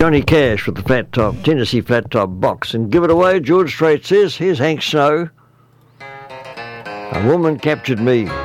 Johnny Cash with the flat top, Tennessee flat top box. And give it away, George Strait says. Here's Hank Snow. A woman captured me.